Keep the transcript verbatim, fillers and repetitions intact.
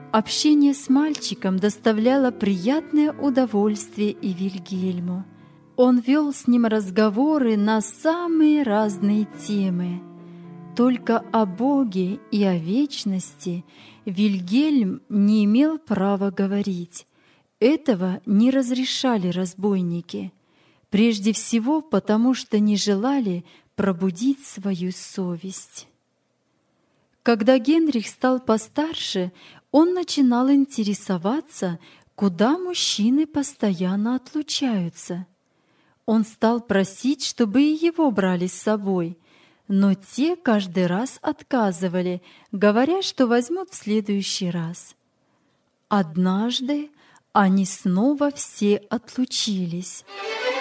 Общение с мальчиком доставляло приятное удовольствие и Вильгельму. Он вел с ним разговоры на самые разные темы. Только о Боге и о вечности Вильгельм не имел права говорить. Этого не разрешали разбойники. Прежде всего потому, что не желали пробудить свою совесть. Когда Генрих стал постарше, он начинал интересоваться, куда мужчины постоянно отлучаются. Он стал просить, чтобы и его брали с собой, но те каждый раз отказывали, говоря, что возьмут в следующий раз. Однажды они снова все отлучились.